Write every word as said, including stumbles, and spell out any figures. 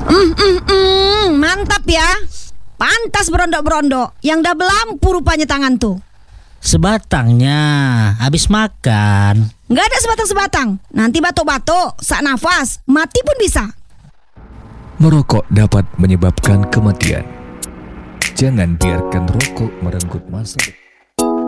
Mm, mm, mm, mantap ya. Pantas berondok-berondok. Yang dah belampu rupanya tangan tuh. Sebatangnya habis makan. Nggak ada sebatang-sebatang. Nanti batuk-batuk, sak nafas, mati pun bisa. Merokok dapat menyebabkan kematian. Jangan biarkan rokok merenggut masa depan.